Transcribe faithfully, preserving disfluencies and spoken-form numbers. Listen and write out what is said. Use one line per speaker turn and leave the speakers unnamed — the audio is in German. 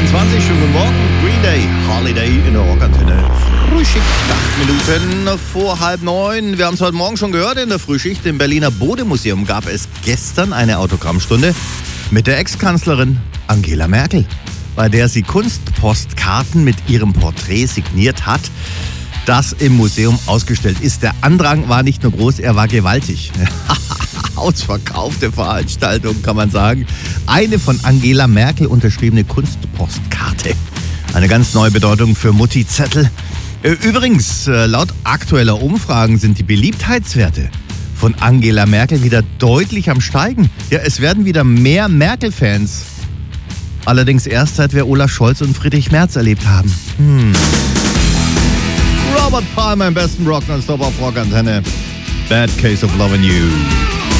neunundzwanzig, schönen guten Morgen. Green Day, Holiday in der Rockantenne. Frühschicht, acht Minuten vor halb neun. Wir haben es heute Morgen schon gehört in der Frühschicht. Im Berliner Bode-Museum gab es gestern eine Autogrammstunde mit der Ex-Kanzlerin Angela Merkel, bei der sie Kunstpostkarten mit ihrem Porträt signiert hat, das im Museum ausgestellt ist. Der Andrang war nicht nur groß, er war gewaltig. Ausverkaufte Veranstaltung, kann man sagen. Eine von Angela Merkel unterschriebene Kunstpostkarte. Eine ganz neue Bedeutung für Mutti-Zettel. Übrigens, laut aktueller Umfragen sind die Beliebtheitswerte von Angela Merkel wieder deutlich am Steigen. Ja, es werden wieder mehr Merkel-Fans. Allerdings erst seit wir Olaf Scholz und Friedrich Merz erlebt haben. Hm. Robert Palmer im besten Rock non-stop auf Rockantenne. Bad Case of Lovin' You.